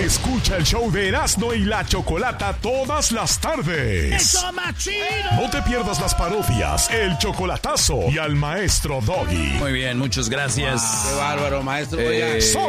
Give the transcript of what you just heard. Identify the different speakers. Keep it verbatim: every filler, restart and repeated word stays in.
Speaker 1: Escucha el show de Erasmo y la Chocolata todas las tardes.
Speaker 2: ¡Eso más chido!
Speaker 1: No te pierdas las parodias, el chocolatazo y al maestro Doggy.
Speaker 3: Muy bien, muchas gracias.
Speaker 4: Wow, ¡qué bárbaro, maestro!
Speaker 3: Eh,
Speaker 1: Solo